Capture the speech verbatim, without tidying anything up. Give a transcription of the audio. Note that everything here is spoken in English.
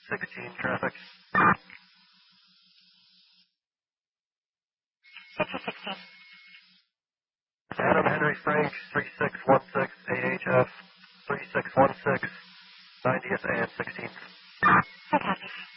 sixteen traffic. Adam Henry Frank, three six one six A H F, three six one six, ninetieth and sixteenth.